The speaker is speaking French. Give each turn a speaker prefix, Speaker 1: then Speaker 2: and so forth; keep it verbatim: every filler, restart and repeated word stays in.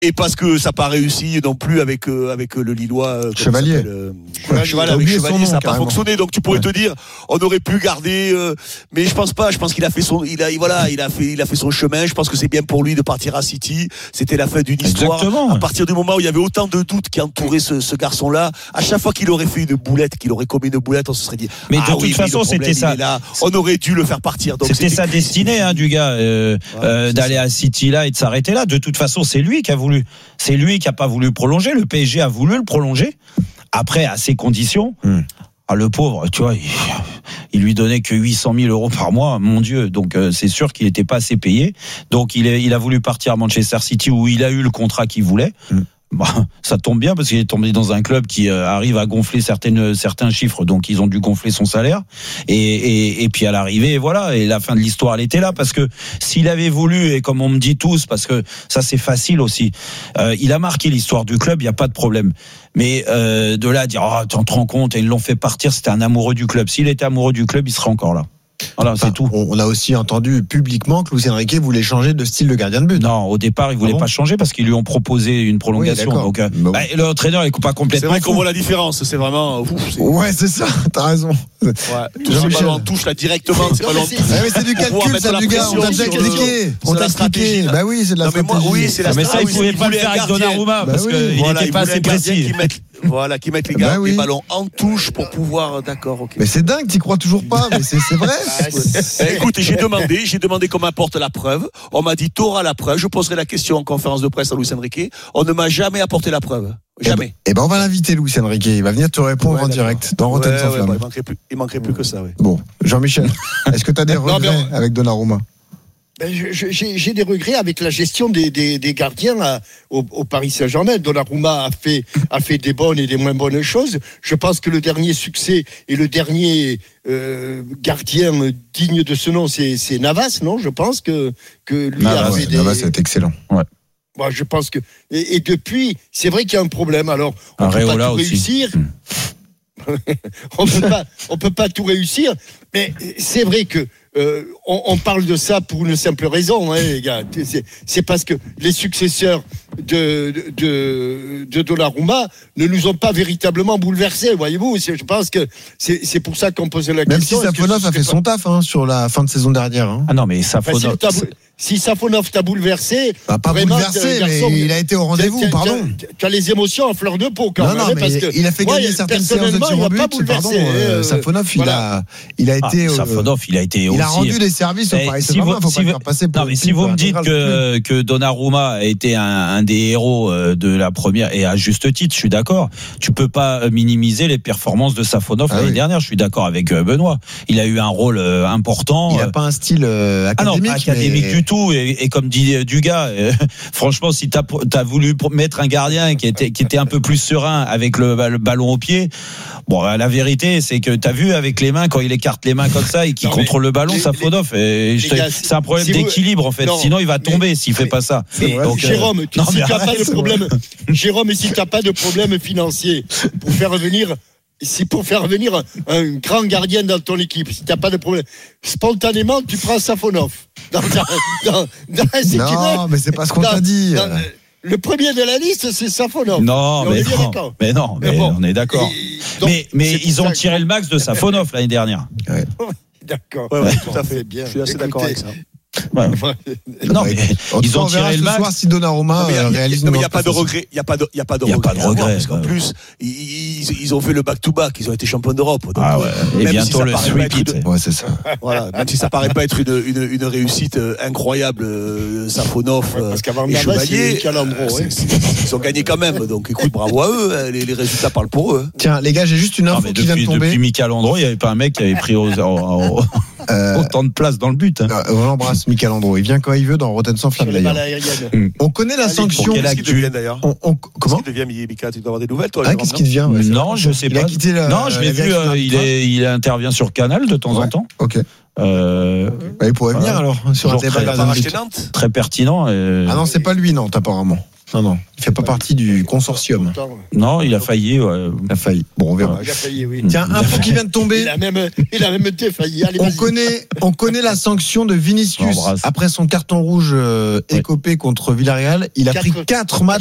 Speaker 1: Et parce que ça n'a pas réussi non plus avec euh, avec le Lillois euh,
Speaker 2: Chevalier.
Speaker 1: Euh, Chevalier, Chevalier avec Chevalier, nom, ça n'a pas fonctionné. Donc tu pourrais ouais. te dire, on aurait pu garder, euh, mais je pense pas. Je pense qu'il a fait son, il a voilà, il a fait, il a fait son chemin. Je pense que c'est bien pour lui de partir à City. C'était la fin d'une histoire.
Speaker 3: Exactement.
Speaker 1: À partir du moment où il y avait autant de doutes qui entouraient ce, ce garçon-là, à chaque fois qu'il aurait fait une boulette, qu'il aurait commis une boulette, on se serait dit.
Speaker 3: Mais
Speaker 1: ah,
Speaker 3: de toute
Speaker 1: oui,
Speaker 3: façon,
Speaker 1: problème,
Speaker 3: c'était ça.
Speaker 1: Là, on aurait dû le faire partir. Donc
Speaker 3: c'était, c'était sa destinée, hein, du gars, euh, ouais, euh, d'aller ça. à City là et de s'arrêter là. De toute façon, c'est lui qui a voulu. C'est lui qui a pas voulu prolonger. Le P S G a voulu le prolonger. Après, à ces conditions. Hmm. Ah, le pauvre, tu vois, il, il lui donnait que huit cent mille euros par mois, mon Dieu. Donc, euh, c'est sûr qu'il n'était pas assez payé. Donc, il, est, il a voulu partir à Manchester City où il a eu le contrat qu'il voulait. Hmm. Bah, ça tombe bien parce qu'il est tombé dans un club qui euh, arrive à gonfler certaines, certains chiffres, donc ils ont dû gonfler son salaire. Et, et, et puis à l'arrivée, voilà, et la fin de l'histoire, elle était là parce que s'il avait voulu, et comme on me dit tous, parce que ça c'est facile aussi, euh, il a marqué l'histoire du club, il y a pas de problème. Mais euh, de là à dire, oh, tu te rends compte, et ils l'ont fait partir, c'était un amoureux du club. S'il était amoureux du club, il serait encore là. Voilà, enfin, c'est tout.
Speaker 2: On a aussi entendu publiquement que Luis Enrique voulait changer de style de gardien de but.
Speaker 3: Non, au départ, il voulait ah bon pas changer parce qu'ils lui ont proposé une prolongation. Oui, donc, euh, bon. bah, l'entraîneur, il coupe pas complètement.
Speaker 1: C'est vrai qu'on voit la différence. C'est vraiment. Ouf,
Speaker 2: c'est... Ouais, c'est ça. T'as raison.
Speaker 1: Ouais. Tous ces ballons touche là directement.
Speaker 2: C'est, ballons c'est, c'est, c'est du calcul, ça, du gars. On t'a déjà expliqué. On t'a expliqué. Bah oui, c'est de la stratégie.
Speaker 1: Oui, c'est la stratégie.
Speaker 3: Mais ça, il pouvait pas le faire avec Donnarumma parce qu'il n'était pas assez précis.
Speaker 1: Voilà, qui mettent les gars, les ballons en touche pour pouvoir. D'accord, ok.
Speaker 2: Mais c'est dingue, t'y crois toujours pas. Mais c'est vrai.
Speaker 1: Écoute, j'ai demandé, j'ai demandé qu'on m'apporte la preuve. On m'a dit, t'auras la preuve. Je poserai la question en conférence de presse à Luis Enrique. On ne m'a jamais apporté la preuve. Jamais.
Speaker 2: Eh ben, on va l'inviter, Luis Enrique. Il va venir te répondre ouais, en direct dans Rotten sans flamme.
Speaker 1: Ouais, il manquerait plus, il manquerait plus que ça, oui.
Speaker 2: Bon, Jean-Michel, est-ce que tu as des regrets non, avec Donnarumma?
Speaker 4: Ben, je, j'ai, j'ai des regrets avec la gestion des, des, des gardiens à, au, au Paris Saint-Germain. Donnarumma a fait, a fait des bonnes et des moins bonnes choses. Je pense que le dernier succès et le dernier euh, gardien digne de ce nom, c'est, c'est Navas, non? Je pense que, que lui
Speaker 2: Navas,
Speaker 4: a fait des...
Speaker 2: Navas est excellent. Ouais.
Speaker 4: Moi, je pense que et, et depuis, c'est vrai qu'il y a un problème. Alors, on
Speaker 3: ne peut
Speaker 4: pas
Speaker 3: tout
Speaker 4: aussi. réussir. on peut pas, on peut pas tout réussir. Mais c'est vrai que euh, on, on parle de ça pour une simple raison, hein, les gars. C'est, c'est parce que les successeurs de de de Donnarumma ne nous ont pas véritablement bouleversés, voyez-vous. C'est, je pense que c'est, c'est pour ça qu'on posait la
Speaker 2: Même
Speaker 4: question.
Speaker 2: Même si Safonov a fait pas... son taf hein, sur la fin de saison dernière. Hein.
Speaker 3: Ah non, mais Safonov.
Speaker 4: Enfin, si Safonov t'a bouleversé,
Speaker 2: bah, pas
Speaker 4: vraiment,
Speaker 2: bouleversé, garçon, mais il a été au rendez-vous, pardon.
Speaker 4: Tu as les émotions en fleur de peau quand
Speaker 2: non,
Speaker 4: même.
Speaker 2: Non, mais
Speaker 4: parce que
Speaker 2: il a fait gagner certaines séances de tir au but. Pardon, euh, Safonov, voilà. il a, il a été.
Speaker 3: Ah, Safonov, il a été.
Speaker 2: Il
Speaker 3: aussi...
Speaker 2: a rendu des services au Paris Saint-Germain. Il faut pas le faire passer pour.
Speaker 3: Non, mais si vous me dites que que Donnarumma a été un des héros de la première et à juste titre, je suis d'accord. Tu peux pas minimiser les performances de Safonov l'année dernière. Je suis d'accord avec Benoît. Il a eu un rôle important.
Speaker 2: Il a pas un style académique.
Speaker 3: Ah non, pas académique du tout. Et comme dit Dugas, euh, franchement, si t'as as voulu mettre un gardien qui était qui était un peu plus serein avec le, le ballon au pied, bon, la vérité, c'est que t'as vu avec les mains quand il écarte les mains comme ça et qu'il non, contrôle le ballon, ça Safonov. Et je, gars, c'est un problème si d'équilibre vous, en fait. Non, Sinon, il va tomber mais, s'il fait mais, pas ça.
Speaker 4: Mais, Donc, Jérôme, euh, tu, non, si t'as pas de problème, Jérôme, si t'as pas de problème financier pour faire revenir. C'est pour faire venir un, un grand gardien dans ton équipe. Si t'as pas de problème, spontanément, tu prends Safonov. Dans, dans, dans, dans,
Speaker 2: non, mais c'est pas ce qu'on dans, t'a dit.
Speaker 4: Dans, le premier de la liste, c'est Safonov.
Speaker 3: Non, mais non, mais non, mais, mais bon, on est d'accord. Et, donc, mais mais ils ont ça, tiré le max de Safonov l'année dernière.
Speaker 2: Ouais.
Speaker 4: D'accord.
Speaker 1: Ouais, ouais, tout à fait. Bien. Je suis assez Écoutez, d'accord avec ça.
Speaker 3: Ouais. Non, mais ils ont tiré le max.
Speaker 2: Soir, si Donnarumma réalise.
Speaker 1: Non, mais il n'y a pas de regret. Il n'y a pas de, il y a pas de
Speaker 3: regret.
Speaker 1: Pas de regret parce qu'en plus, ils, ils ont fait le back-to-back. Ils ont été champions d'Europe. Donc,
Speaker 3: ah ouais. Et bientôt si le repeat.
Speaker 2: Ouais, c'est ça.
Speaker 1: Voilà. Même si ça paraît pas être une, une, une réussite incroyable, Safonov ouais, parce qu'avant et Chevalier,
Speaker 4: ouais.
Speaker 1: ils ont gagné quand même. Donc, écoute, bravo à eux. Les, les résultats parlent pour eux.
Speaker 2: Tiens, les gars, j'ai juste une info qui vient de tomber.
Speaker 3: Depuis Michael Landreau, il n'y avait pas un mec qui avait pris autant de place dans le but.
Speaker 2: On l'embrasse, Michael Landreau. Il vient quand il veut dans Rotten sans flamme d'ailleurs. On connaît la sanction.
Speaker 1: Qu'est-ce qu'il devient d'ailleurs
Speaker 2: on, on, Comment
Speaker 1: Qu'est-ce qu'il devient, Mika? Tu dois avoir des nouvelles, toi?
Speaker 2: Ah, qu'est-ce qu'il devient ouais,
Speaker 3: Non, je sais
Speaker 2: il
Speaker 3: pas.
Speaker 2: A quitté la,
Speaker 3: non, je l'ai vu. Euh, il, est, il intervient sur Canal de temps
Speaker 2: ouais.
Speaker 3: en temps.
Speaker 2: Ok.
Speaker 3: Euh,
Speaker 2: bah, il pourrait venir alors sur un débat
Speaker 3: très, très pertinent. Euh...
Speaker 2: Ah non, c'est pas lui, Nantes apparemment. Non, non, il fait pas partie du consortium.
Speaker 3: Non, il a failli. Ouais.
Speaker 2: Il a failli. Bon, on verra.
Speaker 4: Il a failli, oui.
Speaker 2: Tiens, info qui vient de tomber.
Speaker 4: Il a même, il a même défailli. Allez,
Speaker 2: on
Speaker 4: vas-y.
Speaker 2: connaît, on connaît la sanction de Vinicius après son carton rouge euh, écopé contre Villarreal. Il a
Speaker 4: Quatre,
Speaker 2: pris quatre matchs.